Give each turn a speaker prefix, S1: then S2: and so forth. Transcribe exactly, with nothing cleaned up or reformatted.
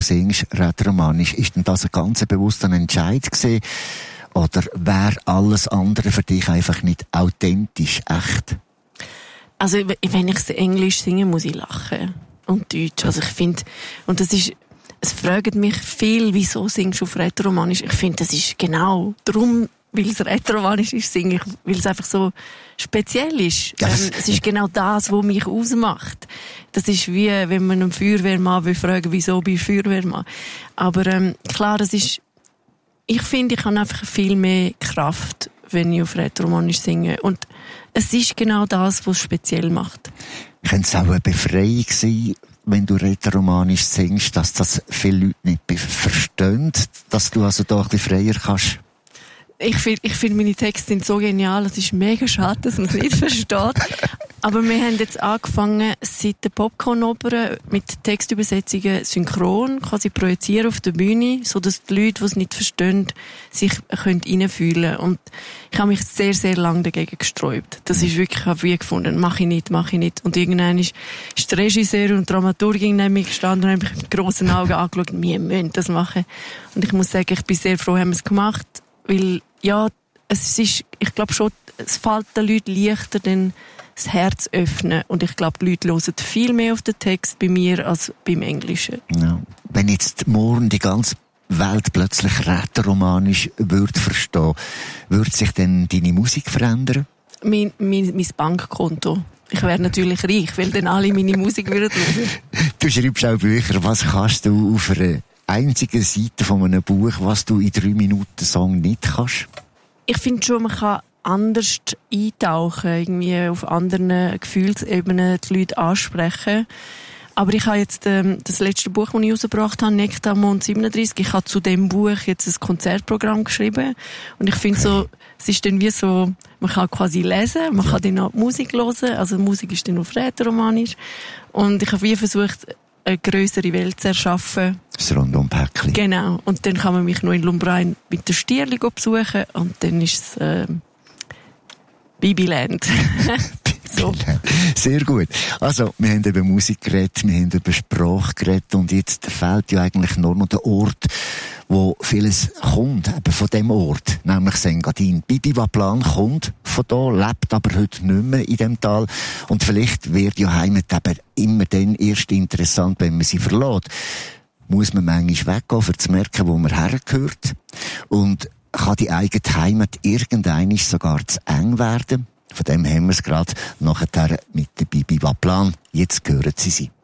S1: singst, rätoromanisch, ist denn das ein ganz bewusster Entscheid gewesen? Oder wäre alles andere für dich einfach nicht authentisch, echt?
S2: Also, wenn ich Englisch singe, muss ich lachen. Und Deutsch. Also, ich finde, und das ist, es fragen mich viel, wieso singst du auf rätoromanisch? Ich finde, das ist genau darum, weil es rätoromanisch ist, singe ich, weil es einfach so speziell ist.
S1: Ja,
S2: ähm, es ist genau das, was mich ausmacht. Das ist wie, wenn man einen Feuerwehrmann will fragen, wieso bist du Feuerwehrmann? Aber ähm, klar, das ist, ich finde, ich habe einfach viel mehr Kraft, wenn ich auf rätoromanisch singe. Und es ist genau das, was es speziell macht.
S1: Könnte es auch eine Befreiung sein, wenn du rätoromanisch singst, dass das viele Leute nicht verstehen, dass du also da ein bisschen freier kannst?
S2: Ich finde, ich find, meine Texte sind so genial, es ist mega schade, dass man es nicht versteht. Aber wir haben jetzt angefangen, seit der Popcorn-Oper mit Textübersetzungen synchron quasi projizieren auf der Bühne, so dass die Leute, die es nicht verstehen, sich reinfühlen können. Und ich habe mich sehr, sehr lange dagegen gesträubt. Das ist wirklich, ich habe wie gefunden, mach ich nicht, mach ich nicht. Und irgendwann ist der Regisseur und die Dramaturgin neben mir gestanden und haben mich mit grossen Augen angeschaut, wir müssen das machen. Und ich muss sagen, ich bin sehr froh, haben wir es gemacht, weil, ja, es ist, ich glaube schon, es fällt den Leuten leichter, dann das Herz öffnen. Und ich glaube, die Leute hören viel mehr auf den Text bei mir als beim Englischen.
S1: Ja. Wenn jetzt morgen die ganze Welt plötzlich rätoromanisch würde verstehen, würde sich dann deine Musik verändern?
S2: Mein, mein, mein Bankkonto. Ich wäre natürlich reich, weil dann alle meine Musik würden hören.
S1: Du schreibst auch Bücher. Was kannst du auf einer einzigen Seite von einem Buch, was du in drei Minuten Song nicht kannst?
S2: Ich finde schon, man kann anders eintauchen, irgendwie auf anderen Gefühlsebenen die Leute ansprechen. Aber ich habe jetzt ähm, das letzte Buch, das ich rausgebracht habe, Nektarmond siebenunddreißig, ich habe zu dem Buch jetzt ein Konzertprogramm geschrieben. Und ich finde so, es ist dann wie so, man kann quasi lesen, man kann dann auch Musik hören, also Musik ist dann auf rätoromanisch. Und ich habe wie versucht, eine grössere Welt zu erschaffen.
S1: Das Rundum-Päckchen.
S2: Genau. Und dann kann man mich noch in Lumbrein mit der Stierli besuchen und dann ist es äh, Bibiland. So.
S1: Sehr gut. Also, wir haben über Musik geredet, wir haben über Sprache geredet und jetzt fehlt ja eigentlich nur noch der Ort, wo vieles kommt, eben von dem Ort, nämlich Sengadin. Bibi Waplan kommt von da, lebt aber heute nicht mehr in dem Tal und vielleicht wird ja Heimat eben immer dann erst interessant, wenn man sie verlässt. Muss man manchmal weggehen, um zu merken, wo man hergehört und kann die eigene Heimat irgendeinmal sogar zu eng werden. Von dem haben wir es gerade nachher mit der Bibi Waplan. Jetzt hören Sie sie.